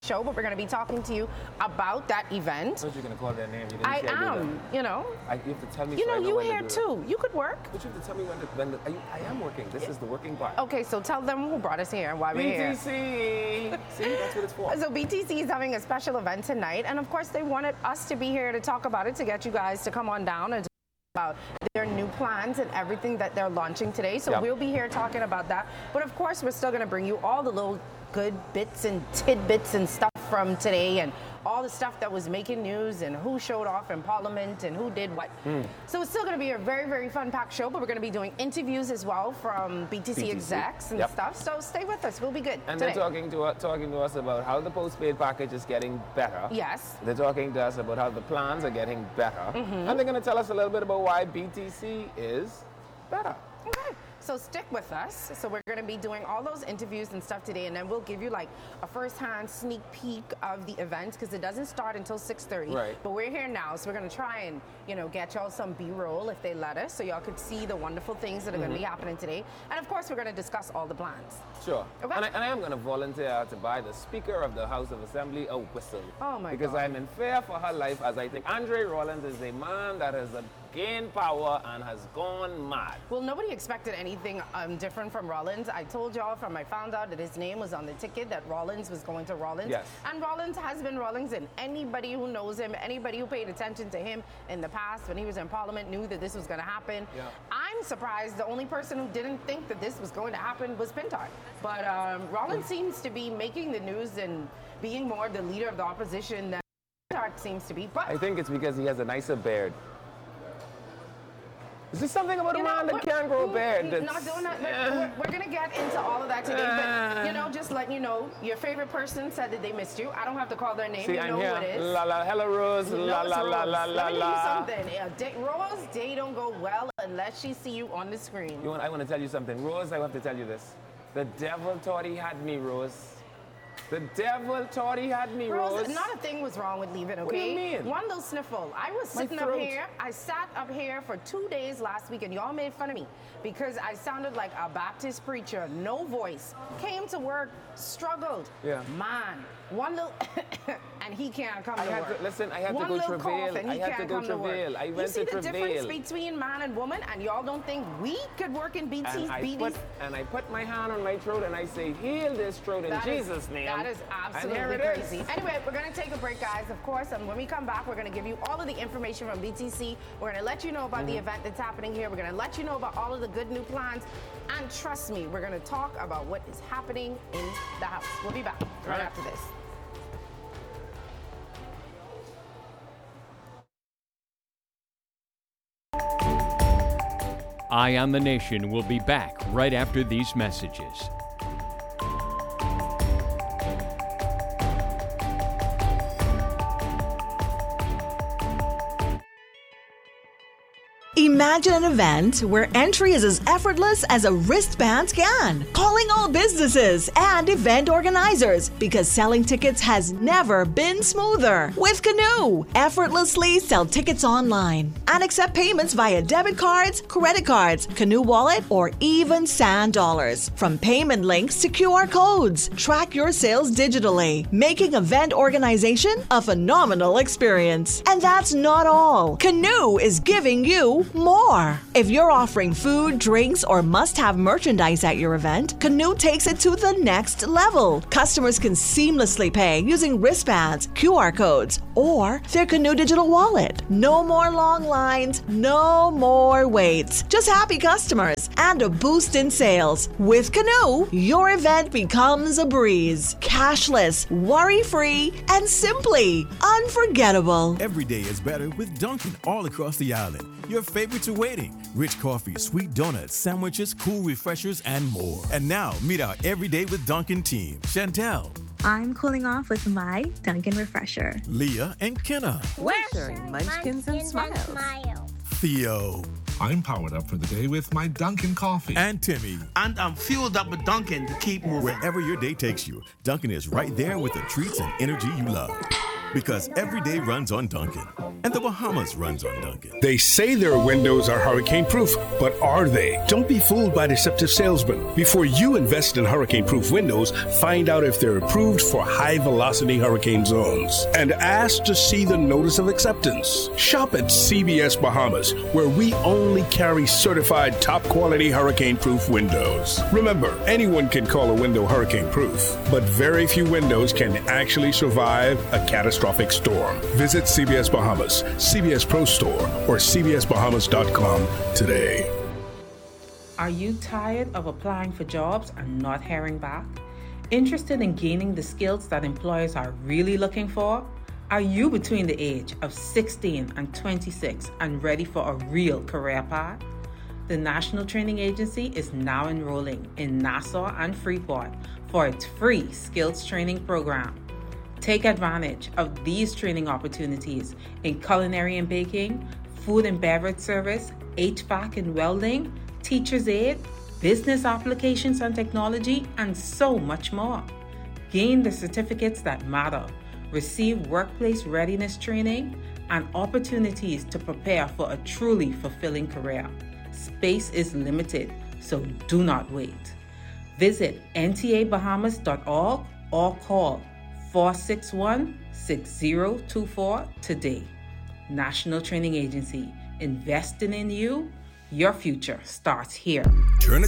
show, but we're going to be talking to you about that event. I thought you were going to call their name. You didn't I say am, you know. You have to tell me. You so know, I know you when to here do it. too. You could work. But you have to tell me when I am working. This is the working part. Okay, so tell them who brought us here and why we're here. BTC. See, that's what it's for. So BTC is having a special event tonight, and of course they wanted us to be here to talk about it, to get you guys to come on down and talk about their new plans and everything that they're launching today. So Yep. we'll be here talking about that. But of course, we're still going to bring you all the little good bits and tidbits and stuff from today, and all the stuff that was making news, and who showed off in Parliament and who did what. So it's still going to be a very, very fun-packed show, but we're going to be doing interviews as well from BTC execs and Yep. stuff. So stay with us. We'll be good And today. they're talking to us about how the postpaid package is getting better. Yes. They're talking to us about how the plans are getting better. And they're going to tell us a little bit about why BTC is better. Okay, so stick with us. So we're going to be doing all those interviews and stuff today, and then we'll give you like a first-hand sneak peek of the event, because it doesn't start until 6:30. Right. But we're here now, so we're going to try and, you know, get y'all some B-roll if they let us, so y'all could see the wonderful things that are going to be happening today. And of course, we're going to discuss all the plans. Sure. Okay. And I am going to volunteer to buy the Speaker of the House of Assembly a whistle. Oh, my Because God. I'm in fear for her life, as I think Andre Rollins is a man that has gained power and has gone mad. Well, nobody expected anything different from Rollins. I told y'all from I found out that his name was on the ticket that Rollins was going to Rollins. Yes. And Rollins has been Rollins, and anybody who knows him, anybody who paid attention to him in the past when he was in Parliament knew that this was going to happen. Yeah. I'm surprised the only person who didn't think that this was going to happen was Pintard. But Rollins seems to be making the news and being more the leader of the opposition than Pintard seems to be. But I think it's because he has a nicer beard. Is there something about a man that can't grow a beard? Not doing that. We're going to get into all of that today. But, you know, just letting you know, your favorite person said that they missed you. I don't have to call their name. See, you I'm know here. who it is. La la, hello Rose. You know La it's la la Rose. la la Let me la. tell you something. Rose, day don't go well unless she see you on the screen. I want to tell you something. Rose, I have to tell you this. The devil thought he had me, Rose. The devil thought he had me, Rose. Not a thing was wrong with leaving, okay? What do you mean? One little sniffle. I was My sitting up throat. here. I sat up here for 2 days last week, and y'all made fun of me because I sounded like a Baptist preacher. No voice. Came to work, struggled. Yeah. Man, one little... and he can't come I to had work. to, listen, I had One to go little travail. cough and I he had to can't go come to work. travail. I You went see to the difference travail. between man and woman, and y'all don't think we could work in BT's, And I put my hand on my throat and I say, heal this throat in Jesus' name. That is And here absolutely it crazy. is. Anyway, we're going to take a break, guys, of course, and when we come back, we're going to give you all of the information from BTC. We're going to let you know about the event that's happening here. We're going to let you know about all of the good new plans. And trust me, we're going to talk about what is happening in the house. We'll be back right after this. Eye on the Nation will be back right after these messages. Imagine an event where entry is as effortless as a wristband scan. Calling all businesses and event organizers because selling tickets has never been smoother. With Canoe, effortlessly sell tickets online and accept payments via debit cards, credit cards, Canoe wallet, or even Sand dollars. From payment links to QR codes, track your sales digitally, making event organization a phenomenal experience. And that's not all. Canoe is giving you more. If you're offering food, drinks, or must-have merchandise at your event, Canoe takes it to the next level. Customers can seamlessly pay using wristbands, QR codes, or their Canoe digital wallet. No more long lines, no more waits. Just happy customers and a boost in sales. With Canoe, your event becomes a breeze. Cashless, worry-free, and simply unforgettable. Every day is better with Dunkin' all across the island. Your favorites are waiting. Rich coffee, sweet donuts, sandwiches, cool refreshers, and more. And now, meet our Everyday with Dunkin' team. Chantel, I'm cooling off with my Dunkin' Refresher. Leah, and Kenna. We're sharing munchkins and smiles. Theo, I'm powered up for the day with my Dunkin' coffee. and Timmy. And I'm fueled up with Dunkin' to keep moving. Wherever your day takes you, Dunkin' is right there with the treats and energy you love. Because every day runs on Dunkin'. And the Bahamas runs on Duncan. They say their windows are hurricane-proof, but are they? Don't be fooled by deceptive salesmen. Before you invest in hurricane-proof windows, find out if they're approved for high-velocity hurricane zones. And ask to see the notice of acceptance. Shop at CBS Bahamas, where we only carry certified top-quality hurricane-proof windows. Remember, anyone can call a window hurricane-proof, but very few windows can actually survive a catastrophic storm. Visit CBS Bahamas, CBS Pro Store, or cbsbahamas.com today. Are you tired of applying for jobs and not hearing back? Interested in gaining the skills that employers are really looking for? Are you between the age of 16 and 26 and ready for a real career path? The National Training Agency is now enrolling in Nassau and Freeport for its free skills training program. Take advantage of these training opportunities in culinary and baking, food and beverage service, HVAC and welding, teacher's aid, business applications and technology, and so much more. Gain the certificates that matter, receive workplace readiness training, and opportunities to prepare for a truly fulfilling career. Space is limited, so do not wait. Visit ntabahamas.org or call 461-6024 today. National Training Agency, investing in you. Your future starts here. Turn a